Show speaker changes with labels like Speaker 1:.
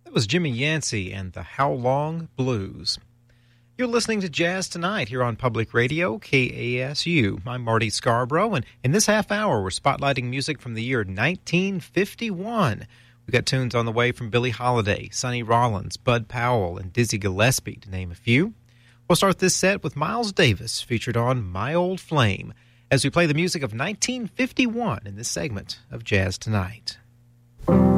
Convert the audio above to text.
Speaker 1: That was Jimmy Yancey and the How Long Blues. You're listening to Jazz Tonight here on Public Radio, KASU. I'm Marty Scarborough, and in this half hour, we're spotlighting music from the year 1951. We've got tunes on the way from Billie Holiday, Sonny Rollins, Bud Powell, and Dizzy Gillespie, to name a few. We'll start this set with Miles Davis, featured on My Old Flame, as we play the music of 1951 in this segment of Jazz Tonight.